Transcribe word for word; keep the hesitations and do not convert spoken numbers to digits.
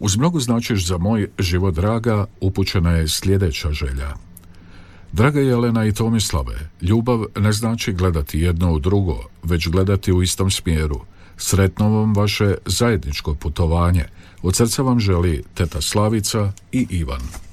Uz mnogo značiš za moj život, draga, upućena je sljedeća želja. Draga Jelena i Tomislave, ljubav ne znači gledati jedno u drugo, već gledati u istom smjeru. Sretno vam vaše zajedničko putovanje. Od srca vam želi teta Slavica i Ivan.